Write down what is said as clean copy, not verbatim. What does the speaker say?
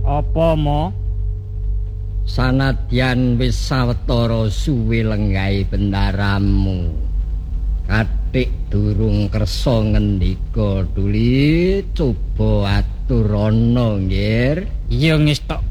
Apa mo? Sanadyan wis sawetara suwe lenggahe bendaramu. Kathik durung kersa ngendika Duli, coba aturana nggih. Iya wis tok